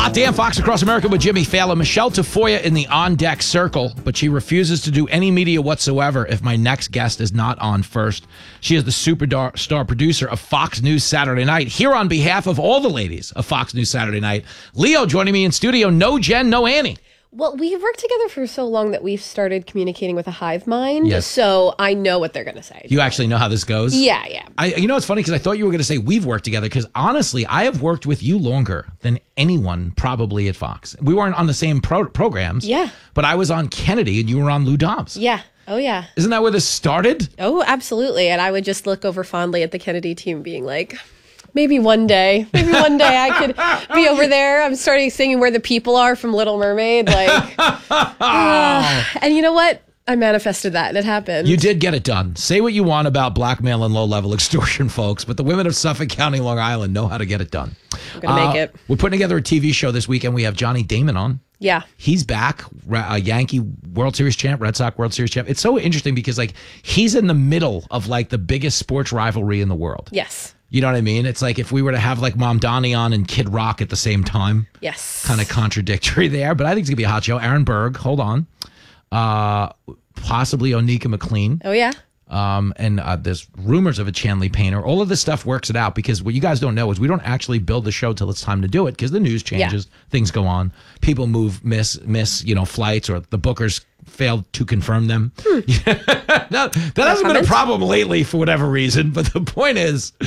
Hot damn Fox Across America with Jimmy Fallon. Michelle Tafoya in the on-deck circle, but she refuses to do any media whatsoever if my next guest is not on first. She is the superstar producer of Fox News Saturday Night. Here on behalf of all the ladies of Fox News Saturday Night, Leo joining me in studio. No Jen, no Annie. Well, we've worked together for so long that we've started communicating with a hive mind. Yes. So I know what they're going to say. You actually know how this goes? Yeah. It's funny because I thought you were going to say we've worked together because honestly, I have worked with you longer than anyone probably at Fox. We weren't on the same programs. Yeah. But I was on Kennedy and you were on Lou Dobbs. Yeah. Oh, yeah. Isn't that where this started? Oh, absolutely. And I would just look over fondly at the Kennedy team being like, maybe one day I could be over there. I'm starting singing Where the People Are from Little Mermaid. And you know what? I manifested that and it happened. You did get it done. Say what you want about blackmail and low-level extortion, folks, but the women of Suffolk County, Long Island know how to get it done. I'm going to make it. We're putting together a TV show this weekend. We have Johnny Damon on. Yeah. He's back, a Yankee World Series champ, Red Sox World Series champ. It's so interesting because he's in the middle of the biggest sports rivalry in the world. Yes. You know what I mean? It's like if we were to have Mom Donnie on and Kid Rock at the same time. Yes. Kind of contradictory there, but I think it's going to be a hot show. Aaron Berg, hold on. Possibly Onika McLean. Oh, yeah. And there's rumors of a Chanley Painter. All of this stuff works it out because what you guys don't know is we don't actually build the show till it's time to do it because the news changes, things go on, people miss flights, or the bookers failed to confirm them. That hasn't been a problem lately for whatever reason, but the point is